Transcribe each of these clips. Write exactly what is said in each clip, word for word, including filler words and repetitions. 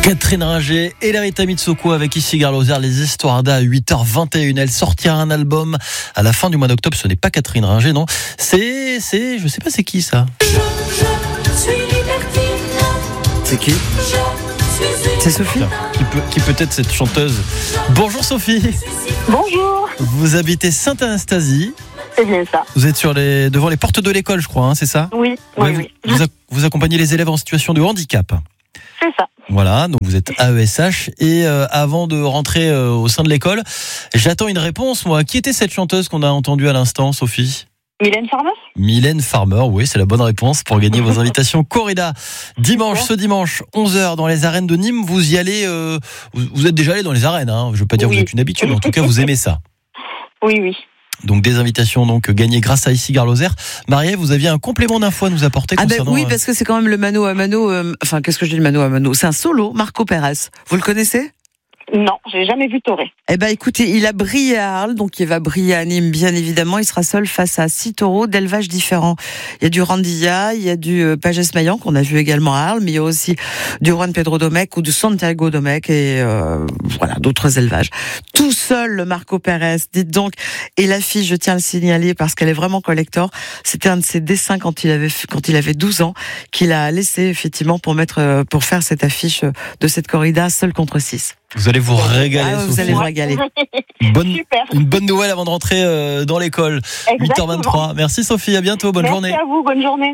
Catherine Ringer et Lerita Mitsoko avec Ici Gare Lozère, les histoires d'A à huit heures vingt et une. Elle sortira un album à la fin du mois d'octobre. Ce n'est pas Catherine Ringer, non. C'est, c'est, je sais pas c'est qui ça. Je, je suis libertine. C'est qui? C'est Sophie. Qui peut, qui peut être cette chanteuse. Bonjour Sophie. Bonjour. Vous habitez Sainte-Anastasie. C'est bien ça. Vous êtes sur les, devant les portes de l'école, je crois, hein, c'est ça? Oui, ouais, oui, vous, oui. Vous, vous accompagnez les élèves en situation de handicap. C'est ça. Voilà, donc vous êtes A E S H et euh, avant de rentrer euh, au sein de l'école, j'attends une réponse, moi. Qui était cette chanteuse qu'on a entendue à l'instant, Sophie? Mylène Farmer. Mylène Farmer, oui, c'est la bonne réponse pour gagner vos invitations Corrida. Dimanche, ce dimanche, onze heures dans les arènes de Nîmes. Vous y allez, euh, vous, vous êtes déjà allé dans les arènes, hein. Je ne veux pas dire oui. que vous êtes une habitude, mais en tout cas, vous aimez ça. Oui, oui. Donc des invitations donc gagnées grâce à Ici Gare Lozère. Marie, vous aviez un complément d'infos à nous apporter Ah ben concernant... oui, parce que c'est quand même le mano à mano. Euh, enfin, qu'est-ce que je dis le mano à mano? C'est un solo, Marco Pérez. Vous le connaissez? Non, j'ai jamais vu Toré. Eh ben, écoutez, il a brillé à Arles, donc il va briller à Nîmes, bien évidemment. Il sera seul face à six taureaux d'élevages différents. Il y a du Randilla, il y a du euh, Pages Maillan, qu'on a vu également à Arles, mais il y a aussi du Juan Pedro Domecq ou du Santiago Domecq et euh, voilà, d'autres élevages. Tout seul, le Marco Pérez, dites donc. Et l'affiche, je tiens à le signaler parce qu'elle est vraiment collector. C'était un de ses dessins quand il avait, quand il avait douze ans, qu'il a laissé effectivement pour mettre, pour faire cette affiche de cette corrida seul contre six. Vous allez vous régaler, ah, Sophie. Vous allez vous régaler. Une bonne, Super. une bonne nouvelle avant de rentrer euh, dans l'école. huit heures vingt-trois. Merci Sophie, à bientôt, bonne Merci journée. Merci à vous, bonne journée.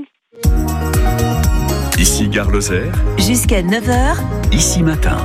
Ici Gare Lozère. Jusqu'à neuf heures. Ici Matin.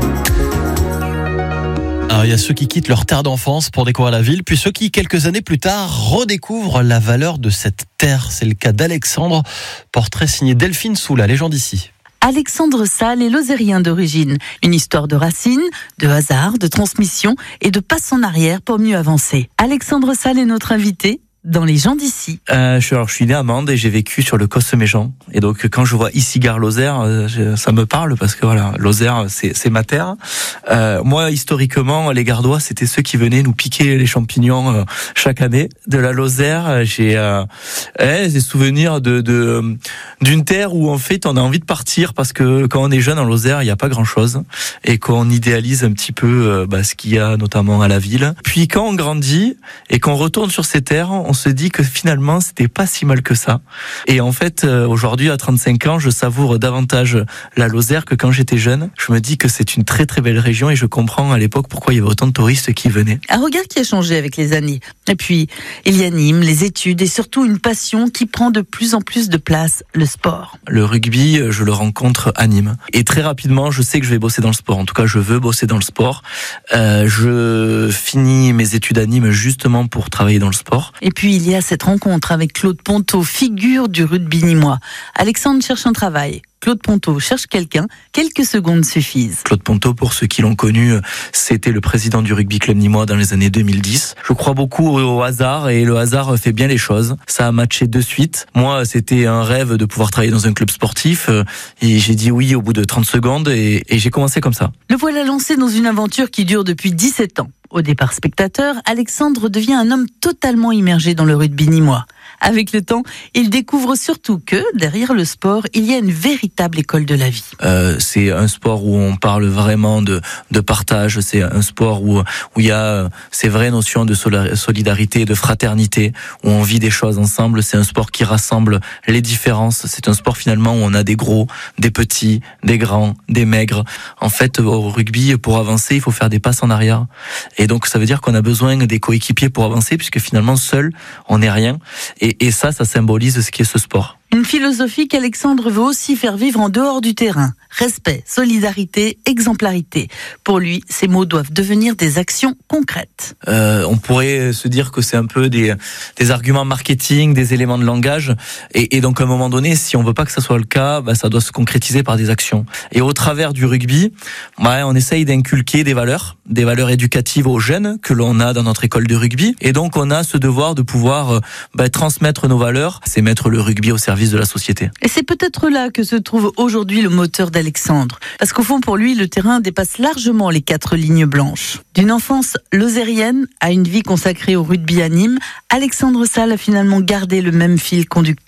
Alors, il y a ceux qui quittent leur terre d'enfance pour découvrir la ville, puis ceux qui, quelques années plus tard, redécouvrent la valeur de cette terre. C'est le cas d'Alexandre, portrait signé Delphine Sous, la légende ici. Alexandre Salle est lozérien d'origine. Une histoire de racines, de hasard, de transmission et de passe en arrière pour mieux avancer. Alexandre Salle est notre invité dans les gens d'ici. Euh, je, suis, alors, je suis né à Mende et j'ai vécu sur le Coste-Méjean. Et donc, quand je vois Ici Gare Lozère, euh, ça me parle parce que voilà, Lozère, c'est, c'est ma terre. Euh, moi, historiquement, les Gardois, c'était ceux qui venaient nous piquer les champignons euh, chaque année. De la Lozère, j'ai euh, eh, des souvenirs de, de d'une terre où en fait, on a envie de partir parce que quand on est jeune en Lozère, il n'y a pas grand-chose et qu'on idéalise un petit peu euh, bah, ce qu'il y a notamment à la ville. Puis quand on grandit et qu'on retourne sur ces terres, on se dit que finalement c'était pas si mal que ça. Et en fait euh, aujourd'hui à trente-cinq ans, je savoure davantage la Lozère que quand j'étais jeune. Je me dis que c'est une très très belle région et je comprends à l'époque pourquoi il y avait autant de touristes qui venaient. Un regard qui a changé avec les années. Et puis il y a Nîmes, les études et surtout une passion qui prend de plus en plus de place, le sport. Le rugby, je le rencontre à Nîmes. Et très rapidement, je sais que je vais bosser dans le sport. En tout cas, je veux bosser dans le sport. Euh, je finis mes études à Nîmes justement pour travailler dans le sport. Et puis il y a cette rencontre avec Claude Ponto, figure du rugby nîmois. Alexandre cherche un travail. Claude Ponto cherche quelqu'un, quelques secondes suffisent. Claude Ponto, pour ceux qui l'ont connu, c'était le président du rugby club nîmois dans les années deux mille dix. Je crois beaucoup au hasard et le hasard fait bien les choses. Ça a matché de suite. Moi, c'était un rêve de pouvoir travailler dans un club sportif et j'ai dit oui au bout de trente secondes et, et j'ai commencé comme ça. Le voilà lancé dans une aventure qui dure depuis dix-sept ans. Au départ spectateur, Alexandre devient un homme totalement immergé dans le rugby nîmois. Avec le temps, il découvre surtout que, derrière le sport, il y a une véritable école de la vie. Euh, c'est un sport où on parle vraiment de, de partage, c'est un sport où, où il y a ces vraies notions de solidarité, de fraternité, où on vit des choses ensemble. C'est un sport qui rassemble les différences. C'est un sport finalement où on a des gros, des petits, des grands, des maigres. En fait, au rugby, pour avancer, il faut faire des passes en arrière. Et donc, ça veut dire qu'on a besoin des coéquipiers pour avancer, puisque finalement, seul, on n'est rien. Et, et ça, ça symbolise ce qu'est ce sport. Une philosophie qu'Alexandre veut aussi faire vivre en dehors du terrain. Respect, solidarité, exemplarité. Pour lui, ces mots doivent devenir des actions concrètes. Euh, on pourrait se dire que c'est un peu des, des arguments marketing, des éléments de langage. Et, et donc, à un moment donné, si on veut pas que ça soit le cas, bah, ça doit se concrétiser par des actions. Et au travers du rugby, bah, on essaye d'inculquer des valeurs, des valeurs éducatives aux jeunes que l'on a dans notre école de rugby. Et donc, on a ce devoir de pouvoir bah, transmettre nos valeurs. C'est mettre le rugby au service de la société. Et c'est peut-être là que se trouve aujourd'hui le moteur d'Alexandre. Parce qu'au fond, pour lui, le terrain dépasse largement les quatre lignes blanches. D'une enfance lozérienne à une vie consacrée au rugby à Nîmes, Alexandre Salle a finalement gardé le même fil conducteur.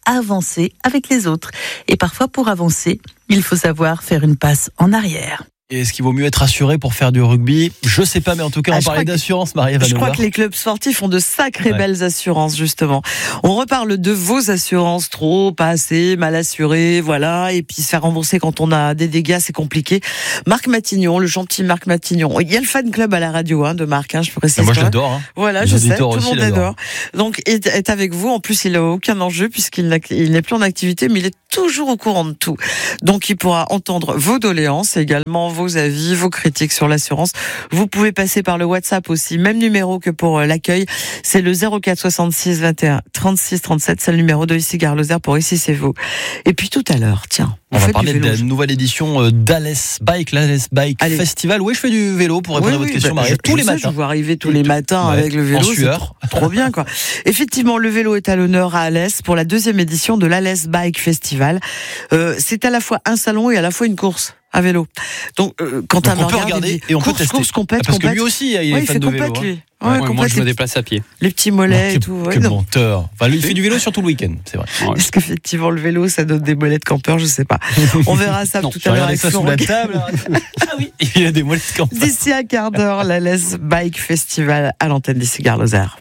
avancer avec les autres. Et parfois, pour avancer, il faut savoir faire une passe en arrière. Et est-ce qu'il vaut mieux être assuré pour faire du rugby ? Je sais pas, mais en tout cas, Ah, on je parlait crois que- d'assurance, Marie-Ève Je crois Hanovert. que les clubs sportifs ont de sacrées Ouais. belles assurances, justement. On reparle de vos assurances, trop, pas assez, mal assurées, voilà. Et puis se faire rembourser quand on a des dégâts, c'est compliqué. Marc Matignon, le gentil Marc Matignon. Il y a le fan club à la radio hein, de Marc, hein, je peux préciser. Moi, je l'adore. Hein. Voilà, Les je sais, auditeurs tout le aussi monde l'adorent. l'adore. Donc, est, est avec vous. En plus, il n'a aucun enjeu puisqu'il n'a- il n'est plus en activité, mais il est toujours au courant de tout. Donc, il pourra entendre vos doléances, également vos avis, vos critiques sur l'assurance. Vous pouvez passer par le WhatsApp aussi, même numéro que pour euh, l'accueil. C'est le zéro quatre soixante-six vingt et un trente-six trente-sept. C'est le numéro de Ici Gare Lozère pour Ici C'est vous. Et puis tout à l'heure, tiens, On vous va faites parler du de vélo. la nouvelle édition euh, d'Alès Bike, l'Alès Bike Allez. Festival. Oui, je fais du vélo pour répondre Oui, à votre oui, question, bah, Marie-Ève, je- tous les je sais, matins. Je vois arriver tous les matins Ouais, avec le vélo. en c'est sueur. Trop, trop bien, quoi. Effectivement, le vélo est à l'honneur à Alès pour la deuxième édition de l'Alès Bike Festival. Euh, c'est à la fois un salon et à la fois une course à vélo. Donc, euh, quand Donc un on peut regarder et on peut course, tester. course, compète, Ah, parce que compète. lui aussi, il est Ouais, il fan fait de vélo. compète, hein. lui. Ouais, Ouais, moi, compète, je me les- déplace à pied. Les petits mollets Quel- et tout. ouais, Quel non. menteur. Enfin, lui, il fait du vélo surtout le week-end, c'est vrai. Est-ce qu'effectivement le vélo ça donne des mollets de campeur? Je sais pas. On verra ça Non, tout Je à l'heure regardais avec ça sous Florent. la table. Ah oui, il a des mollets de campagne. D'ici un quart d'heure, la l'Alès Bike Festival à l'antenne d'Ici Gare Lozère.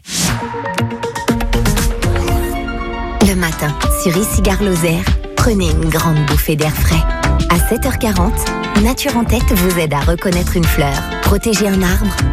Le matin, sur Ici Gare Lozère, prenez une grande bouffée d'air frais. À sept heures quarante, Nature en tête vous aide à reconnaître une fleur, protéger un arbre